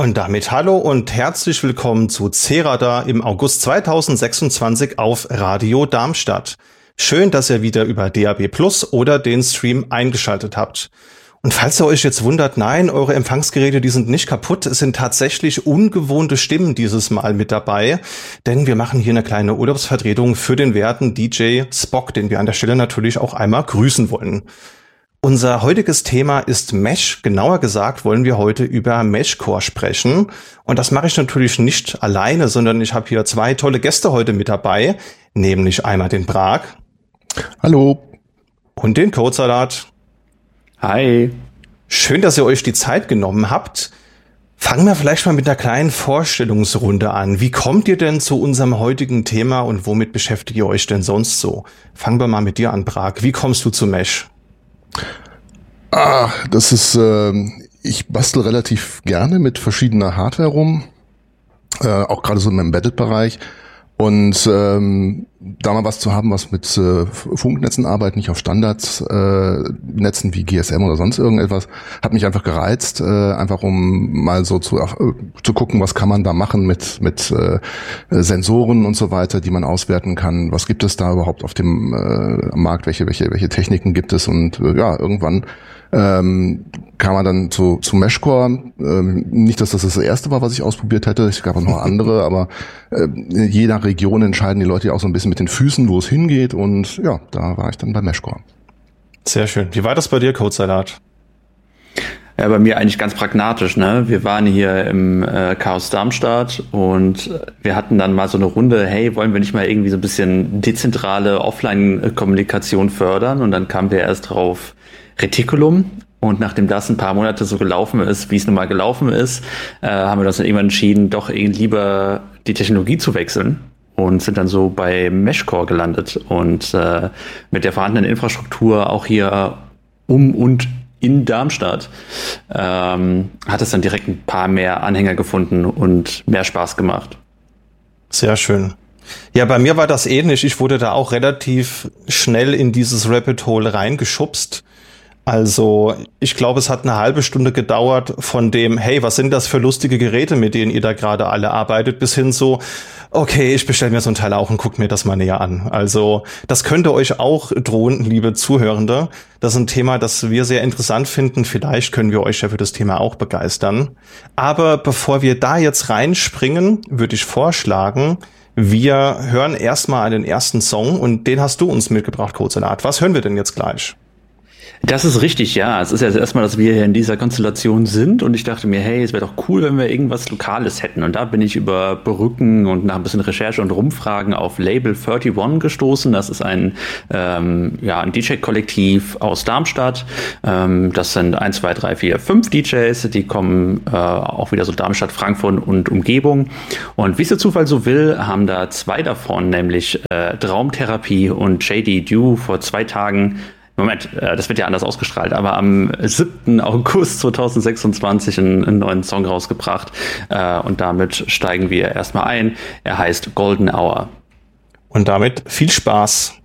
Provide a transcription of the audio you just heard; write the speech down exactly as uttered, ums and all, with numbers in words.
Und damit hallo und herzlich willkommen zu C-Radar im August zweitausendsechsundzwanzig auf Radio Darmstadt. Schön, dass ihr wieder über D A B Plus oder den Stream eingeschaltet habt. Und falls ihr euch jetzt wundert, nein, eure Empfangsgeräte, die sind nicht kaputt, es sind tatsächlich ungewohnte Stimmen dieses Mal mit dabei, denn wir machen hier eine kleine Urlaubsvertretung für den werten D J Spock, den wir an der Stelle natürlich auch einmal grüßen wollen. Unser heutiges Thema ist Mesh. Genauer gesagt wollen wir heute über Meshcore sprechen. Und das mache ich natürlich nicht alleine, sondern ich habe hier zwei tolle Gäste heute mit dabei, nämlich einmal den Prag. Hallo. Und den Codesalat. Hi. Schön, dass ihr euch die Zeit genommen habt. Fangen wir vielleicht mal mit einer kleinen Vorstellungsrunde an. Wie kommt ihr denn zu unserem heutigen Thema und womit beschäftigt ihr euch denn sonst so? Fangen wir mal mit dir an, Prag. Wie kommst du zu Mesh? Ah, das ist, äh, ich bastel relativ gerne mit verschiedener Hardware rum, äh, auch gerade so im Embedded-Bereich. Und ähm, da mal was zu haben, was mit äh, Funknetzen arbeitet, nicht auf Standardnetzen äh, Netzen wie G S M oder sonst irgendetwas, hat mich einfach gereizt, äh, einfach um mal so zu äh, zu gucken, was kann man da machen mit mit äh, Sensoren und so weiter, die man auswerten kann. Was gibt es da überhaupt auf dem äh, Markt? Welche welche welche Techniken gibt es? Und äh, ja, irgendwann ähm, kam man dann zu zu Meshcore. Ähm, nicht, dass das das erste war, was ich ausprobiert hätte. Es gab auch noch andere, aber äh, je nach Region entscheiden die Leute ja auch so ein bisschen mit den Füßen, wo es hingeht. Und ja, da war ich dann bei Meshcore. Sehr schön. Wie war das bei dir, Codesalat? Ja, bei mir eigentlich ganz pragmatisch, ne? Wir waren hier im äh, Chaos Darmstadt und wir hatten dann mal so eine Runde, hey, wollen wir nicht mal irgendwie so ein bisschen dezentrale Offline-Kommunikation fördern? Und dann kamen wir erst drauf Reticulum. Und nachdem das ein paar Monate so gelaufen ist, wie es nun mal gelaufen ist, äh, haben wir uns dann irgendwann entschieden, doch irgendwie lieber die Technologie zu wechseln. Und sind dann so bei Meshcore gelandet und äh, mit der vorhandenen Infrastruktur auch hier um und in Darmstadt ähm, hat es dann direkt ein paar mehr Anhänger gefunden und mehr Spaß gemacht. Sehr schön. Ja, bei mir war das ähnlich. Ich wurde da auch relativ schnell in dieses Rabbit Hole reingeschubst. Also ich glaube, es hat eine halbe Stunde gedauert von dem, hey, was sind das für lustige Geräte, mit denen ihr da gerade alle arbeitet, bis hin so, okay, ich bestelle mir so ein Teil auch und guck mir das mal näher an. Also das könnte euch auch drohen, liebe Zuhörende. Das ist ein Thema, das wir sehr interessant finden. Vielleicht können wir euch ja für das Thema auch begeistern. Aber bevor wir da jetzt reinspringen, würde ich vorschlagen, wir hören erstmal einen ersten Song und den hast du uns mitgebracht, Codesalat. Was hören wir denn jetzt gleich? Das ist richtig, ja. Es ist ja erstmal, dass wir hier in dieser Konstellation sind und ich dachte mir, hey, es wäre doch cool, wenn wir irgendwas Lokales hätten. Und da bin ich über Berücken und nach ein bisschen Recherche und Rumfragen auf Label einunddreißig gestoßen. Das ist ein, ähm, ja, ein D J-Kollektiv aus Darmstadt. Ähm, das sind eins, zwei, drei, vier, fünf D Js. Die kommen äh, auch wieder so Darmstadt, Frankfurt und Umgebung. Und wie es der Zufall so will, haben da zwei davon, nämlich äh, Traumtherapie und J D Dew vor zwei Tagen Moment, das wird ja anders ausgestrahlt, aber am siebten August zweitausendsechsundzwanzig einen, einen neuen Song rausgebracht und damit steigen wir erstmal ein. Er heißt Golden Hour. Und damit viel Spaß.